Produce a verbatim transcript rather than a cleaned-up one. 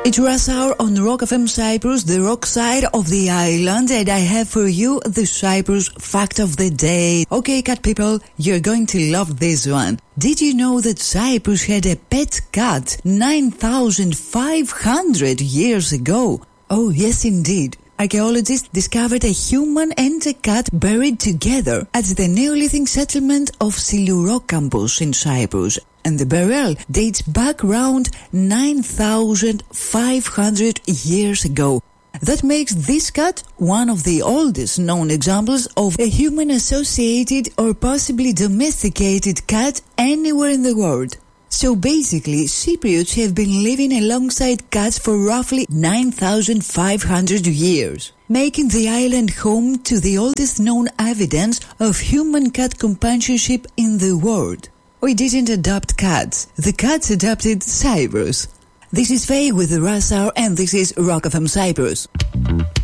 It's Rush Hour on Rock F M Cyprus, the rock side of the island, and I have for you the Cyprus fact of the day. Okay, cat people, you're going to love this one. Did you know that Cyprus had a pet cat nine thousand five hundred years ago? Oh, yes indeed. Archaeologists discovered a human and a cat buried together at the Neolithic settlement of Silourocampos in Cyprus. And the burial dates back around nine thousand five hundred years ago. That makes this cat one of the oldest known examples of a human-associated or possibly domesticated cat anywhere in the world. So basically, Cypriots have been living alongside cats for roughly nine thousand five hundred years, making the island home to the oldest known evidence of human-cat companionship in the world. We didn't adopt cats, the cats adopted Cyprus. This is Faye with the Rush Hour, and this is Rock F M Cyprus.